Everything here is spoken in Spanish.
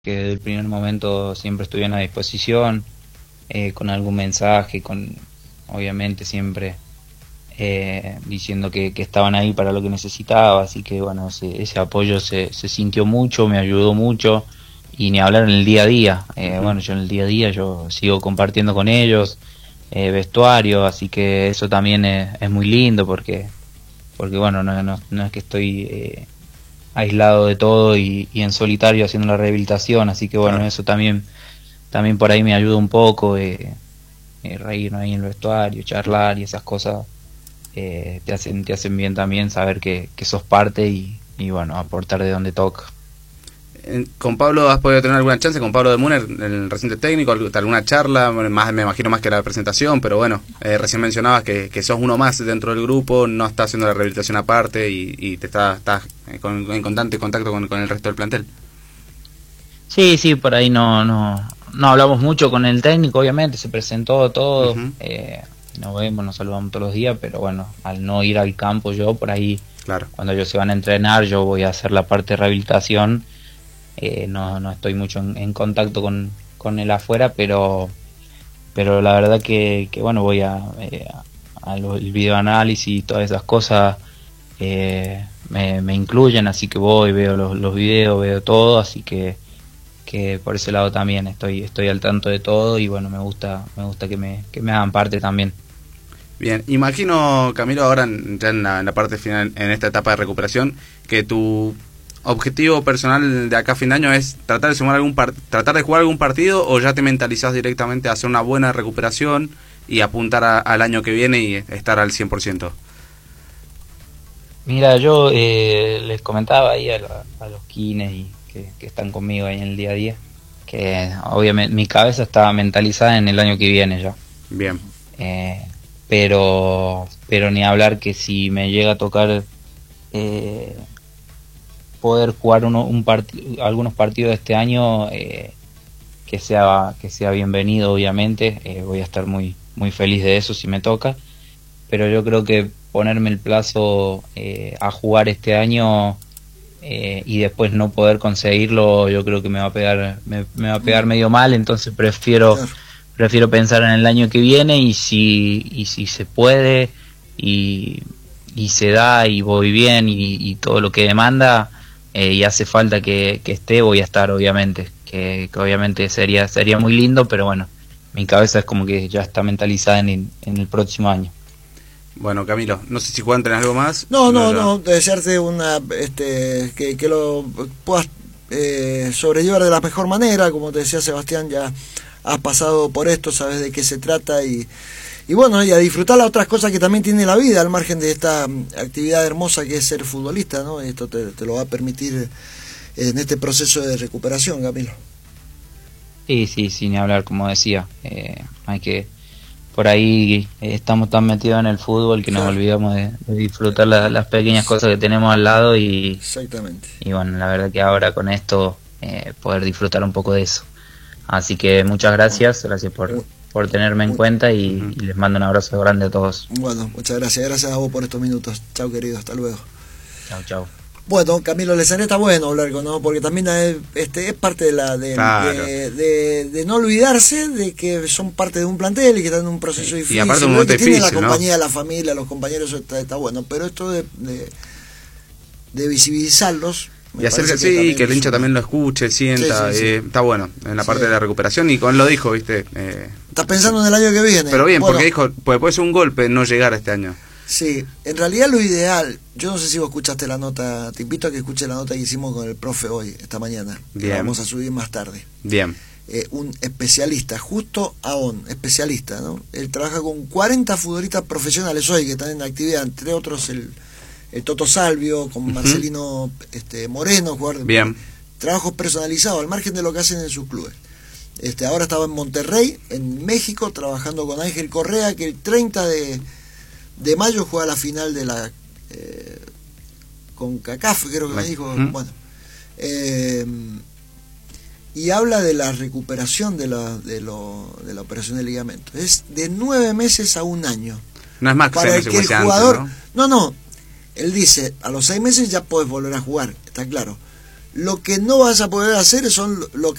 que desde el primer momento siempre estuvieron a disposición, con algún mensaje, con obviamente siempre diciendo que estaban ahí para lo que necesitaba, así que bueno, ese apoyo se sintió mucho, me ayudó mucho, y ni hablar en el día a día. Bueno, yo en el día a día yo sigo compartiendo con ellos vestuario, así que eso también es muy lindo porque bueno, no es que estoy aislado de todo y en solitario haciendo la rehabilitación, así que bueno, Claro. eso también por ahí me ayuda un poco, reírnos ahí en el vestuario, charlar y esas cosas, te hacen bien también saber que sos parte y bueno, aportar de donde toca. ¿Con Pablo has podido tener alguna chance? ¿Con Pablo de Muner, el reciente técnico? ¿Alguna charla? Bueno, más, me imagino más que la presentación, pero bueno, recién mencionabas que sos uno más dentro del grupo, no estás haciendo la rehabilitación aparte y te estás en constante contacto con el resto del plantel. Sí, sí, por ahí no hablamos mucho con el técnico, obviamente, se presentó todo, Ujú. nos vemos, nos saludamos todos los días, pero bueno, al no ir al campo yo, por ahí, Claro. cuando ellos se van a entrenar, yo voy a hacer la parte de rehabilitación. No estoy mucho en contacto con él afuera, pero la verdad que bueno, voy el videoanálisis y todas esas cosas, me incluyen, así que voy, veo los videos, veo todo, así que por ese lado también estoy al tanto de todo, y bueno, me gusta que me hagan parte también. Bien, imagino, Camilo, ahora ya en la parte final, en esta etapa de recuperación, que tu objetivo personal de acá a fin de año es tratar de sumar tratar de jugar algún partido, o ya te mentalizás directamente a hacer una buena recuperación y apuntar al año que viene y estar al 100%. Mira, yo les comentaba ahí a los kines y que están conmigo ahí en el día a día, que obviamente mi cabeza estaba mentalizada en el año que viene ya. Bien. Eh, pero ni hablar que si me llega a tocar eh, poder jugar algunos partidos este año, que sea bienvenido, obviamente, voy a estar muy feliz de eso si me toca, pero yo creo que ponerme el plazo a jugar este año, y después no poder conseguirlo, yo creo que me va a pegar medio mal, entonces Claro. prefiero pensar en el año que viene, y si se puede y, y se da y voy bien y todo lo que demanda, y hace falta que esté, voy a estar, obviamente, que obviamente sería muy lindo, pero bueno, mi cabeza es como que ya está mentalizada en el próximo año. Bueno, Camilo, no sé si Juan tenés algo más. No, Si no, no, ya. no, desearte que lo puedas sobrellevar de la mejor manera. Como te decía Sebastián, ya has pasado por esto, sabes de qué se trata, y bueno, y a disfrutar las otras cosas que también tiene la vida al margen de esta actividad hermosa que es ser futbolista, ¿no? Esto te lo va a permitir en este proceso de recuperación, Camilo. Sí, sí, sin hablar, como decía, hay que, por ahí estamos tan metidos en el fútbol que nos Claro, olvidamos de disfrutar las pequeñas cosas que tenemos al lado, exactamente. y bueno, la verdad que ahora con esto, poder disfrutar un poco de eso. Así que muchas gracias por tenerme en cuenta, Ujú. y les mando un abrazo grande a todos. Bueno, muchas gracias. Gracias a vos por estos minutos. Chao, querido. Hasta luego. Chao, chao. Bueno, Camilo Lesanés está bueno hablar con, ¿no? Porque también es parte de Claro. de no olvidarse de que son parte de un plantel y que están en un proceso Y difícil, aparte un ¿no? momento Que tiene la difícil, ¿no? compañía, la familia, los compañeros, eso está bueno. Pero esto de visibilizarlos, me Y hacer parece sí, también que el es hincha también lo escuche, sienta, Sí, sí, sí. está bueno en la parte Sí. de la recuperación, y con lo dijo, viste. Estás pensando en el año que viene. Pero bien, Bueno, porque dijo, pues puede ser un golpe no llegar a este año. sí, en realidad lo ideal, yo no sé si vos escuchaste la nota, te invito a que escuches la nota que hicimos con el profe hoy, esta mañana, que la Bien. vamos a subir más tarde. Bien. Un especialista, Justo Aón, especialista, ¿no? Él trabaja con 40 futbolistas profesionales hoy que están en actividad, entre otros el Toto Salvio, con Marcelino Moreno, jugador Bien. trabajos personalizados, al margen de lo que hacen en sus clubes. Ahora estaba en Monterrey, en México, trabajando con Ángel Correa, que el 30 de mayo juega la final de la con CACAF, creo que me dijo. Bueno, y habla de la recuperación de la operación de ligamento. Es de 9 meses a un año. No es más que Para seis que meses el como decía jugador... antes, ¿no? No, él dice, a los 6 meses ya podés volver a jugar, está claro. Lo que no vas a poder hacer son lo que